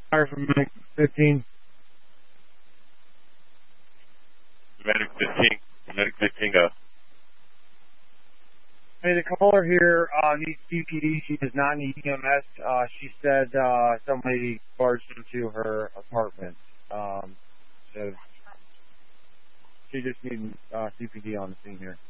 Fire from Medic 15. Medic 15. Medic 15, go. Hey, the caller here needs CPD. She does not need EMS. She said somebody barged into her apartment. So she just needs CPD on the scene here.